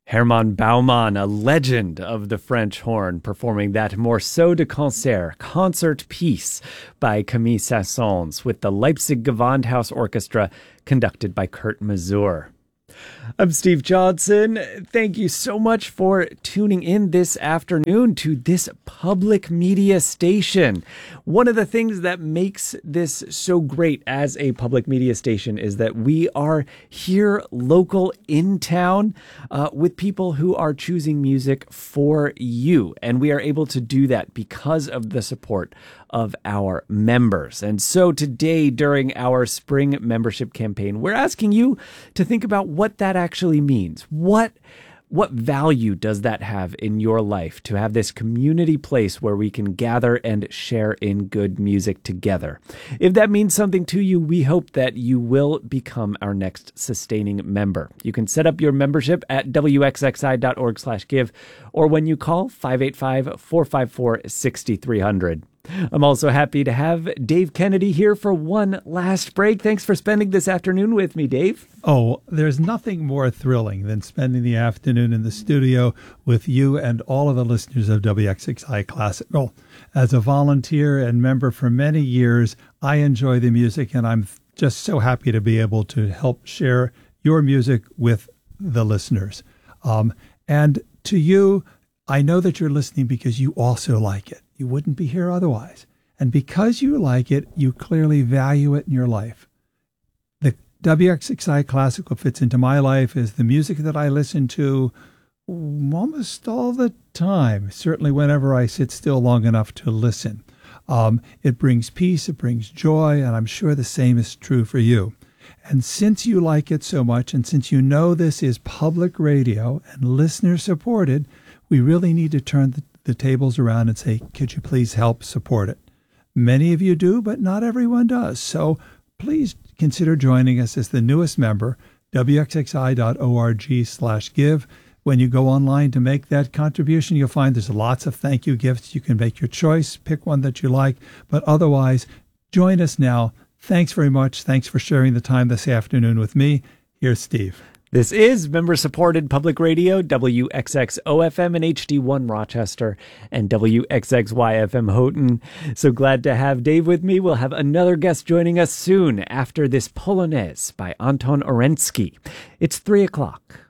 Hermann Baumann, a legend of the French horn, performing that Morceau de Concert, concert piece by Camille Saint-Saëns with the Leipzig Gewandhaus Orchestra, conducted by Kurt Masur. I'm Steve Johnson. Thank you so much for tuning in this afternoon to this public media station. One of the things that makes this so great as a public media station is that we are here local in town with people who are choosing music for you. And we are able to do that because of the support of our members. And so today, during our spring membership campaign, we're asking you to think about what that actually means. What value does that have in your life to have this community place where we can gather and share in good music together? If that means something to you, we hope that you will become our next sustaining member. You can set up your membership at wxxi.org/give or when you call 585-454-6300. I'm also happy to have Dave Kennedy here for one last break. Thanks for spending this afternoon with me, Dave. Oh, there's nothing more thrilling than spending the afternoon in the studio with you and all of the listeners of WXXI Classical. As a volunteer and member for many years, I enjoy the music, and I'm just so happy to be able to help share your music with the listeners. And to you, I know that you're listening because you also like it. You wouldn't be here otherwise. And because you like it, you clearly value it in your life. The WXXI Classical fits into my life as the music that I listen to almost all the time, certainly whenever I sit still long enough to listen. It brings peace, it brings joy, and I'm sure the same is true for you. And since you like it so much, and since you know this is public radio and listener supported, we really need to turn the tables around and say, could you please help support it? Many of you do, but not everyone does. So please consider joining us as the newest member, wxxi.org/give. When you go online to make that contribution, you'll find there's lots of thank you gifts. You can make your choice, pick one that you like, but otherwise, join us now. Thanks very much. Thanks for sharing the time this afternoon with me. Here's Steve. This is member-supported public radio, WXXO-FM and HD1 Rochester and WXXY-FM Houghton. So glad to have Dave with me. We'll have another guest joining us soon after this Polonaise by Anton Orensky. It's 3 o'clock.